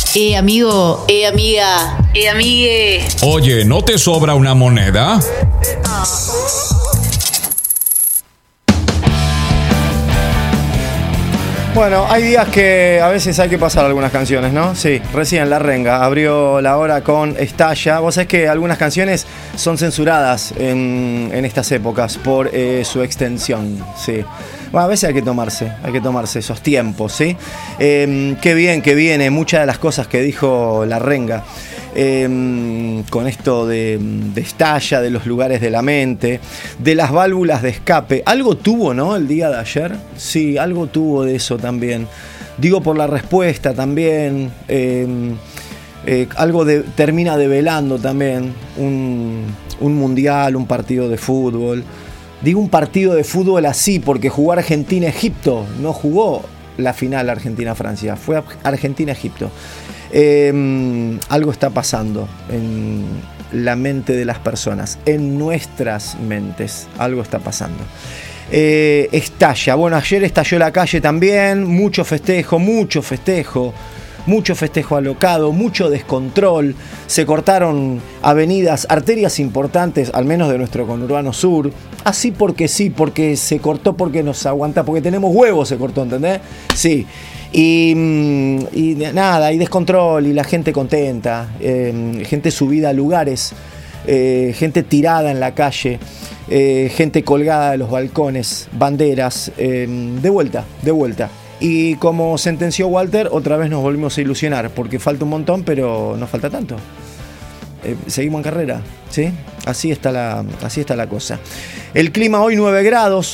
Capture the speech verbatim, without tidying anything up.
Eh, amigo, eh, amiga, eh, amigue. Oye, ¿no te sobra una moneda? Bueno, hay días que a veces hay que pasar algunas canciones, ¿no? Sí, recién La Renga abrió la hora con Estalla. Vos sabés que algunas canciones son censuradas en, en estas épocas por eh, su extensión, sí. Bueno, a veces hay que tomarse, hay que tomarse esos tiempos, ¿sí? Eh, qué bien que viene muchas de las cosas que dijo La Renga. Eh, con esto de, de Estalla, de los lugares de la mente, de las válvulas de escape. Algo tuvo, ¿no? El día de ayer. Sí, algo tuvo de eso también. Digo por la respuesta también. Eh, eh, algo de, termina develando también un, un mundial, un partido de fútbol. Digo un partido de fútbol así porque jugó Argentina-Egipto. No jugó la final Argentina-Francia. Fue Argentina-Egipto. Eh, algo está pasando en la mente de las personas, en nuestras mentes, algo está pasando. Eh, estalla, bueno, ayer estalló la calle también, mucho festejo, mucho festejo, mucho festejo alocado, mucho descontrol, se cortaron avenidas, arterias importantes, al menos de nuestro conurbano sur, así porque sí, porque se cortó, porque nos aguanta, porque tenemos huevos, se cortó, ¿entendés? Sí. Y, y nada, y descontrol, y la gente contenta, eh, gente subida a lugares, eh, gente tirada en la calle, eh, gente colgada de los balcones, banderas, eh, de vuelta, de vuelta. Y como sentenció Walter, otra vez nos volvimos a ilusionar, porque falta un montón, pero no falta tanto. Eh, seguimos en carrera, ¿sí? Así está la, así está la cosa. El clima hoy nueve grados.